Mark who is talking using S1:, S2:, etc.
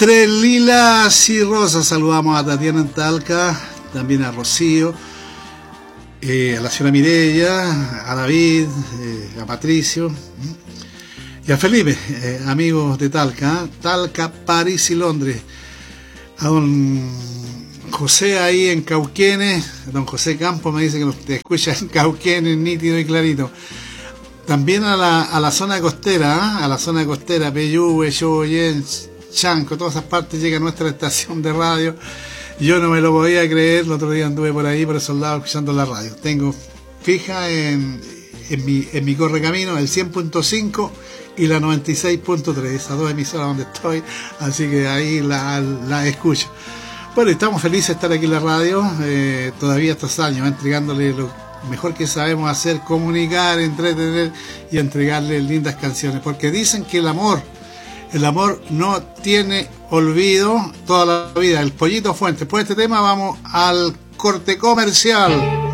S1: Entre lilas y rosas saludamos a Tatiana en Talca, también a Rocío, a la señora Mireya, a David, a Patricio y a Felipe, amigos de Talca, Talca, París y Londres. A don José ahí en Cauquenes, don José Campos me dice que nos escucha en Cauquenes, nítido y clarito. También a la zona costera, a la zona costera, Peyúgue, Choboyén, Chanco, todas esas partes llega a nuestra estación de radio. Yo no me lo podía creer, el otro día anduve por ahí, por el soldado, escuchando la radio. Tengo fija en mi correcamino el 100.5 y la 96.3, esas dos emisoras donde estoy, así que ahí la escucho. Bueno, estamos felices de estar aquí en la radio, todavía estos años, entregándole lo mejor que sabemos hacer, comunicar, entretener y entregarle lindas canciones, porque dicen que el amor no tiene olvido toda la vida. El Pollito Fuentes. Por este tema vamos al corte comercial.